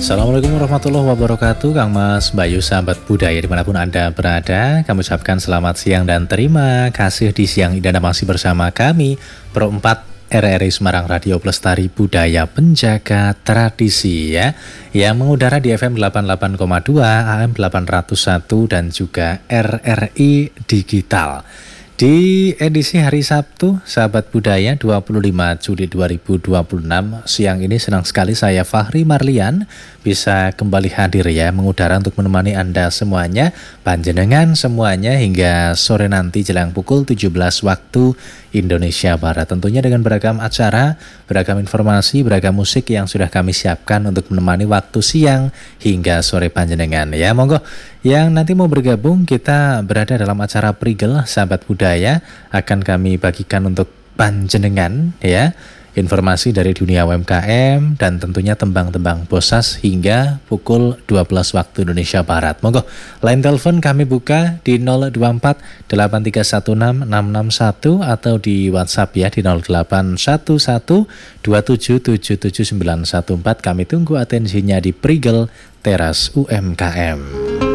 Assalamualaikum warahmatullahi wabarakatuh, Kang Mas, Mbak Yu, sahabat budaya dimanapun Anda berada. Kami ucapkan selamat siang dan terima kasih di siang ini Anda masih bersama kami, Pro 4 RRI Semarang Radio Pelestari Budaya Penjaga Tradisi ya, yang mengudara di FM 88,2, AM 801 dan juga RRI Digital. Di edisi hari Sabtu, sahabat budaya 25 Juli 2026, siang ini senang sekali saya Fahri Marlian bisa kembali hadir ya, mengudara untuk menemani Anda semuanya, panjenengan semuanya hingga sore nanti jelang pukul 17 waktu Indonesia Barat. Tentunya dengan beragam acara, beragam informasi, beragam musik yang sudah kami siapkan untuk menemani waktu siang hingga sore panjenengan ya. Monggo yang nanti mau bergabung, kita berada dalam acara Prigel sahabat budaya, akan kami bagikan untuk panjenengan ya, informasi dari dunia UMKM dan tentunya tembang-tembang bosas hingga pukul 12 waktu Indonesia Barat. Monggo, line telepon kami buka di 024 8316 661 atau di WhatsApp ya di 0811 27779114. Kami tunggu atensinya di Prigel Teras UMKM.